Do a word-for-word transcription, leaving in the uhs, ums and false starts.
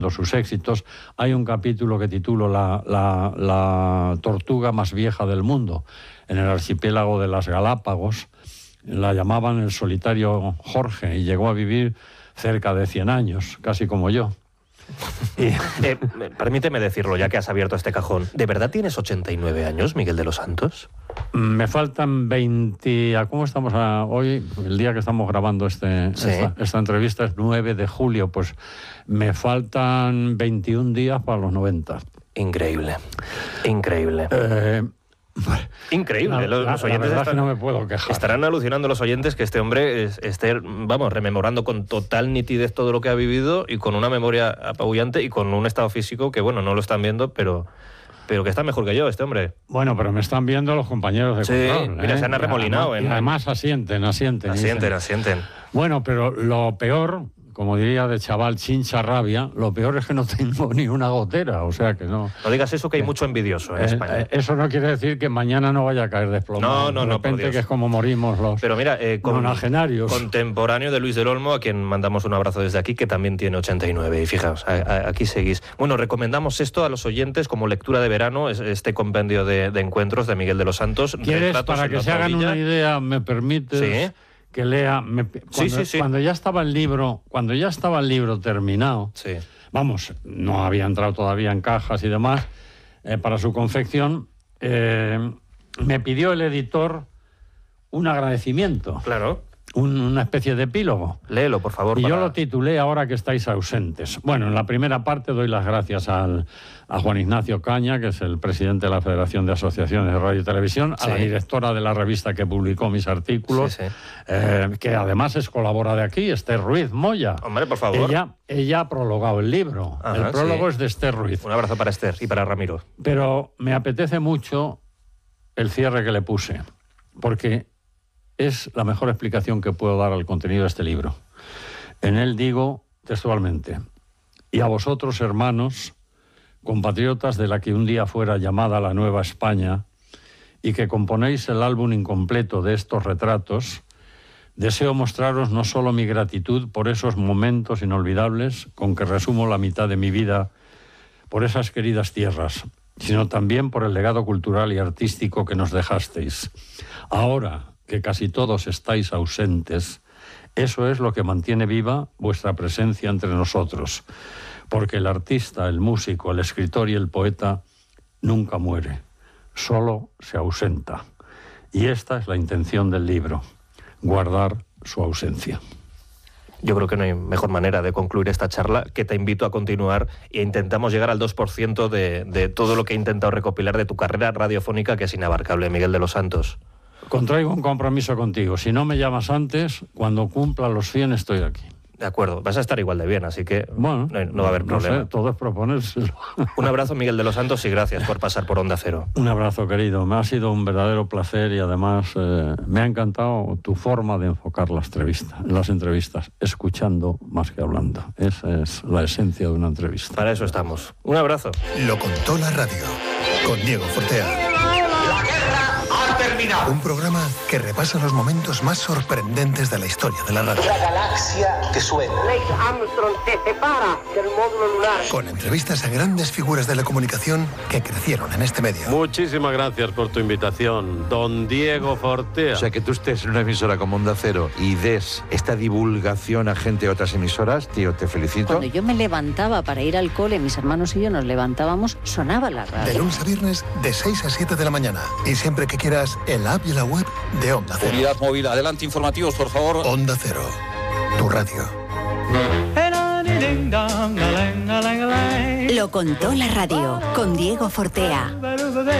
sus éxitos. Hay un capítulo que titulo la, la, la tortuga más vieja del mundo, en el archipiélago de las Galápagos. La llamaban el solitario Jorge y llegó a vivir cerca de cien años, casi como yo. Y, eh, permíteme decirlo, ya que has abierto este cajón. ¿De verdad tienes ochenta y nueve años, Miguel de los Santos? Me faltan veinte... ¿Cómo estamos a hoy? El día que estamos grabando este, sí. esta, esta entrevista es nueve de julio. Pues me faltan veintiún días para los noventa. Increíble. Increíble. Eh... Increíble. La, los, la, los oyentes la verdad están, es que no me puedo quejar. Estarán alucinando los oyentes que este hombre es, esté, vamos, rememorando con total nitidez todo lo que ha vivido y con una memoria apabullante y con un estado físico que, bueno, no lo están viendo, pero... Pero que está mejor que yo, este hombre. Bueno, pero me están viendo los compañeros de sí, control. Mira, ¿eh? se han arremolinado. Y además, en... y además asienten, asienten. Asienten, dicen. asienten. Bueno, pero lo peor, como diría de chaval, chincha rabia, lo peor es que no tengo ni una gotera, o sea que no... No digas eso, que hay mucho envidioso en eh, España. Eh, eso no quiere decir que mañana no vaya a caer desplomado. No, no, de no, repente, por Dios. Que es como morimos los Pero mira, eh, con, nonagenarios. Contemporáneo de Luis del Olmo, a quien mandamos un abrazo desde aquí, que también tiene ochenta y nueve. Y fijaos, a, a, aquí seguís. Bueno, recomendamos esto a los oyentes como lectura de verano, este compendio de, de encuentros de Miguel de los Santos. ¿Quieres, para que se hagan una idea, me permites... Sí. que lea me, cuando, sí, sí, sí. cuando ya estaba el libro cuando ya estaba el libro terminado, sí. vamos, no había entrado todavía en cajas y demás, eh, para su confección, eh, me pidió el editor un agradecimiento, claro, un, una especie de epílogo. Léelo, por favor. Y para... yo lo titulé Ahora que estáis ausentes. Bueno, en la primera parte doy las gracias al, a Juan Ignacio Caña, que es el presidente de la Federación de Asociaciones de Radio y Televisión, sí. a la directora de la revista que publicó mis artículos, sí, sí. Eh, que además es colabora de aquí, Esther Ruiz Moya. Hombre, por favor. Ella, ella ha prologado el libro. Ajá, el prólogo sí. es de Esther Ruiz. Un abrazo para Esther y para Ramiro. Pero me apetece mucho el cierre que le puse, porque es la mejor explicación que puedo dar al contenido de este libro. En él digo textualmente: y a vosotros, hermanos, compatriotas de la que un día fuera llamada la Nueva España, y que componéis el álbum incompleto de estos retratos, deseo mostraros no solo mi gratitud por esos momentos inolvidables con que resumo la mitad de mi vida por esas queridas tierras, sino también por el legado cultural y artístico que nos dejasteis. Ahora que casi todos estáis ausentes, eso es lo que mantiene viva vuestra presencia entre nosotros, porque el artista, el músico, el escritor y el poeta nunca muere, solo se ausenta. Y esta es la intención del libro, guardar su ausencia. Yo creo que no hay mejor manera de concluir esta charla, que te invito a continuar e intentamos llegar al dos por ciento de, de todo lo que he intentado recopilar de tu carrera radiofónica, que es inabarcable, Miguel de los Santos. Contraigo un compromiso contigo. Si no me llamas antes, cuando cumpla los cien estoy aquí. De acuerdo, vas a estar igual de bien, así que bueno, no, no va a haber no problema. Sé, todo es proponérselo. Un abrazo, Miguel de los Santos, y gracias por pasar por Onda Cero. Un abrazo, querido. Me ha sido un verdadero placer y además eh, me ha encantado tu forma de enfocar las entrevistas, las entrevistas, escuchando más que hablando. Esa es la esencia de una entrevista. Para eso estamos. Un abrazo. Lo contó la radio, con Diego Fortea. Un programa que repasa los momentos más sorprendentes de la historia de la radio. La galaxia que suena. Neil Armstrong se separa del módulo lunar. Con entrevistas a grandes figuras de la comunicación que crecieron en este medio. Muchísimas gracias por tu invitación, don Diego Fortea. O sea, que tú estés en una emisora como Onda Cero y des esta divulgación a gente de otras emisoras, tío, te felicito. Cuando yo me levantaba para ir al cole, mis hermanos y yo nos levantábamos, sonaba la radio. De lunes a viernes, de seis a siete de la mañana. Y siempre que quieras, en la app y la web de Onda Cero. Unidad móvil, adelante, informativos, por favor. Onda Cero, tu radio. Lo contó la radio, con Diego Fortea.